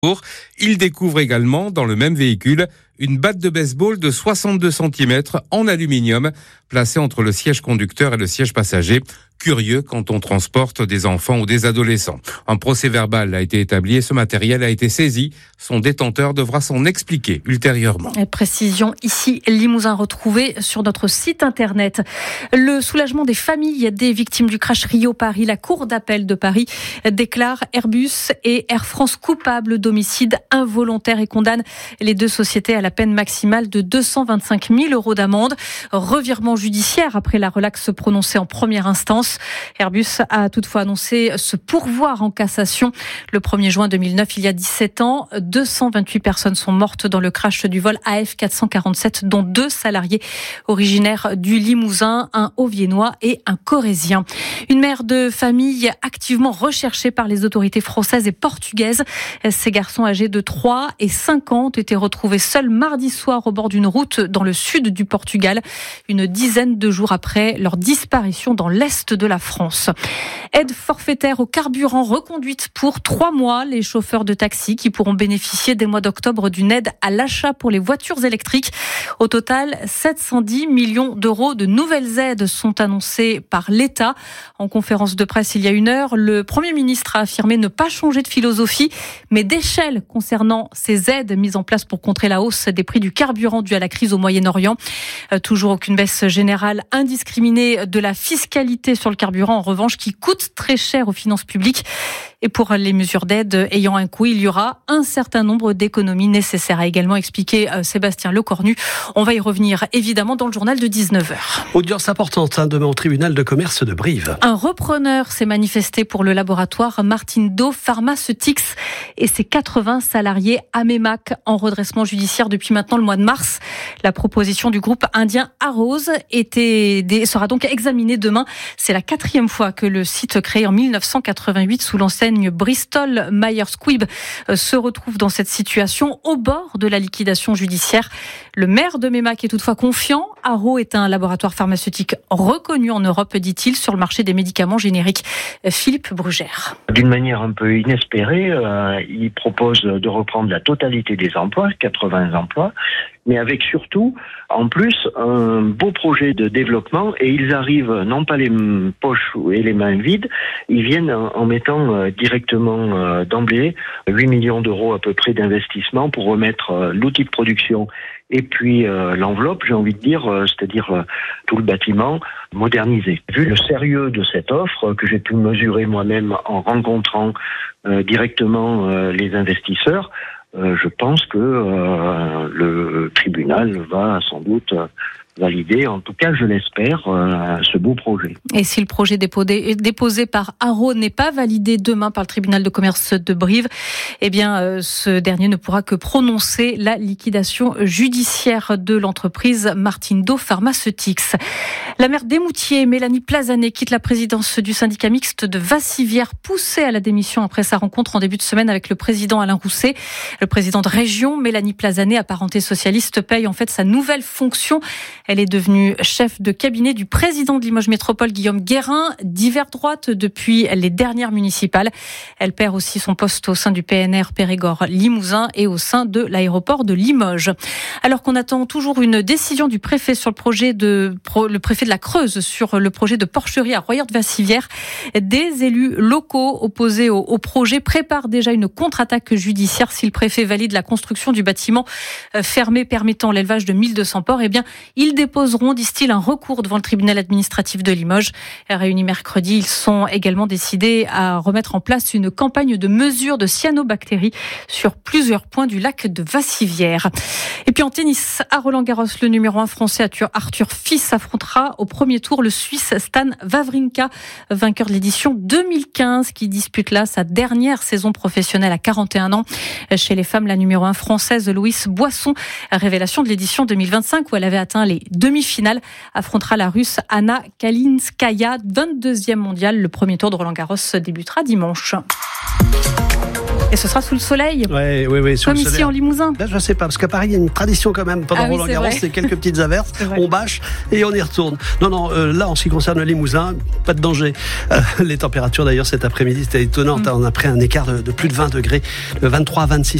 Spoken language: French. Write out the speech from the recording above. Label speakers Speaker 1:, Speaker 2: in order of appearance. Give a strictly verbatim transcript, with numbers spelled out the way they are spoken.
Speaker 1: Il découvre également dans le même véhicule une batte de baseball de soixante-deux centimètres en aluminium placée entre le siège conducteur et le siège passager. Curieux quand on transporte des enfants ou des adolescents. Un procès-verbal a été établi et ce matériel a été saisi. Son détenteur devra s'en expliquer ultérieurement.
Speaker 2: Et précision ici, Limousin retrouvé sur notre site internet. Le soulagement des familles des victimes du crash Rio-Paris. La Cour d'appel de Paris déclare Airbus et Air France coupables d'homicide involontaire et condamne les deux sociétés à la peine maximale de deux cent vingt-cinq mille euros d'amende. Revirement judiciaire après la relaxe prononcée en première instance. Airbus a toutefois annoncé se pourvoir en cassation. Le premier juin deux mille neuf, il y a dix-sept ans, deux cent vingt-huit personnes sont mortes dans le crash du vol A F quatre cent quarante-sept, dont deux salariés originaires du Limousin, un Haut-Viennois et un Corrézien. Une mère de famille activement recherchée par les autorités françaises et portugaises. Ces garçons âgés de trois et cinq ans ont été retrouvés seuls mardi soir au bord d'une route dans le sud du Portugal, une dizaine de jours après leur disparition dans l'est de la France. Aide forfaitaire au carburant reconduite pour trois mois. Les chauffeurs de taxi qui pourront bénéficier dès mois d'octobre d'une aide à l'achat pour les voitures électriques. Au total, sept cent dix millions d'euros de nouvelles aides sont annoncées par l'État. En conférence de presse il y a une heure, le Premier ministre a affirmé ne pas changer de philosophie, mais d'échelle concernant ces aides mises en place pour contrer la hausse des prix du carburant dû à la crise au Moyen-Orient. Euh, toujours aucune baisse générale indiscriminée de la fiscalité sur le carburant, en revanche, qui coûte très cher aux finances publiques. Et pour les mesures d'aide ayant un coût, il y aura un certain nombre d'économies nécessaires, a également expliqué Sébastien Lecornu. On va y revenir évidemment dans le journal de dix-neuf heures.
Speaker 3: Audience importante hein, demain au tribunal de commerce de Brive.
Speaker 2: Un repreneur s'est manifesté pour le laboratoire Martindo Pharmaceutics et ses quatre-vingts salariés Amémac en redressement judiciaire depuis maintenant le mois de mars. La proposition du groupe indien Arose était, sera donc examinée demain. C'est la quatrième fois que le site créé en mille neuf cent quatre-vingt-huit sous l'enseigne Bristol Myers Squibb se retrouve dans cette situation au bord de la liquidation judiciaire. Le maire de Mémac est toutefois confiant. Arro est un laboratoire pharmaceutique reconnu en Europe, dit-il, sur le marché des médicaments génériques. Philippe Brugère.
Speaker 4: D'une manière un peu inespérée, euh, il propose de reprendre la totalité des emplois, quatre-vingts emplois, mais avec surtout, en plus, un beau projet de développement, et ils arrivent non pas les poches et les mains vides, ils viennent en mettant directement d'emblée huit millions d'euros à peu près d'investissement pour remettre l'outil de production et puis euh, l'enveloppe, j'ai envie de dire, euh, c'est-à-dire euh, tout le bâtiment modernisé. Vu le sérieux de cette offre, que j'ai pu mesurer moi-même en rencontrant euh, directement euh, les investisseurs, euh, je pense que euh, le tribunal va sans doute euh, valider, en tout cas je l'espère, euh, ce beau projet.
Speaker 2: Et si le projet déposé, déposé par Arro n'est pas validé demain par le tribunal de commerce de Brive, eh bien euh, ce dernier ne pourra que prononcer la liquidation judiciaire de l'entreprise Martindo Pharmaceutics. La maire d'Émoutier, Mélanie Plazanet, quitte la présidence du syndicat mixte de Vassivière, poussée à la démission après sa rencontre en début de semaine avec le président Alain Rousset. Le président de région, Mélanie Plazanet, apparentée socialiste, paye en fait sa nouvelle fonction. Elle est devenue chef de cabinet du président de Limoges Métropole, Guillaume Guérin, d'hiver droite depuis les dernières municipales. Elle perd aussi son poste au sein du P N R Périgord Limousin et au sein de l'aéroport de Limoges. Alors qu'on attend toujours une décision du préfet sur le projet de le préfet de la Creuse sur le projet de porcherie à Royère-de-Vassivière, des élus locaux opposés au, au projet préparent déjà une contre-attaque judiciaire si le préfet valide la construction du bâtiment fermé permettant l'élevage de mille deux cents porcs. Eh bien, ils déposeront, disent-ils, un recours devant le tribunal administratif de Limoges. Réunis mercredi, ils sont également décidés à remettre en place une campagne de mesure de cyanobactéries sur plusieurs points du lac de Vassivière. Et puis en tennis, à Roland-Garros, le numéro un français Arthur Fils affrontera au premier tour le Suisse Stan Wawrinka, vainqueur de l'édition deux mille quinze, qui dispute là sa dernière saison professionnelle à quarante et un ans. Chez les femmes, la numéro un française Louise Boisson, révélation de l'édition deux mille vingt-cinq où elle avait atteint les demi-finales, affrontera la Russe Anna Kalinskaya, vingt-deuxième mondiale. Le premier tour de Roland-Garros débutera dimanche. Et ce sera sous le soleil.
Speaker 3: Ouais, oui, oui,
Speaker 2: Comme ici en Limousin.
Speaker 3: Là, je ne sais pas, parce qu'à Paris, il y a une tradition quand même. Pendant
Speaker 2: Ah oui,
Speaker 3: Roland Garros,
Speaker 2: c'est,
Speaker 3: c'est quelques petites averses,
Speaker 2: C'est
Speaker 3: on bâche et on y retourne. Non, non, euh, là, en ce qui concerne le Limousin, pas de danger. Euh, les températures, d'ailleurs, cet après-midi, c'était étonnant. Mm. On a pris un écart de, de plus de vingt degrés, de vingt-trois à vingt-six.